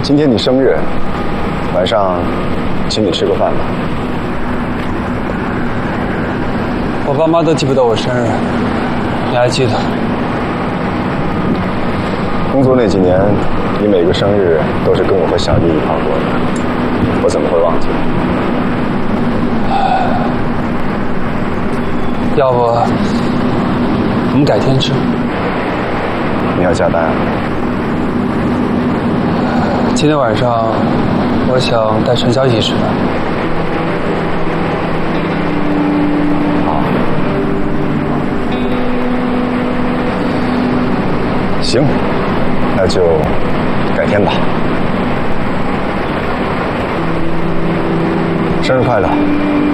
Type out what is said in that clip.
今天你生日，晚上请你吃个饭吧。 我爸妈都记不得我生日，你还记得？ 工作那几年，你每个生日都是跟我和小弟一块过的，我怎么会忘记？ 要不我们改天吃？ 你要加班？ 今天晚上我想带陈晓一起吃饭。 好。行，那就改天吧。生日快乐！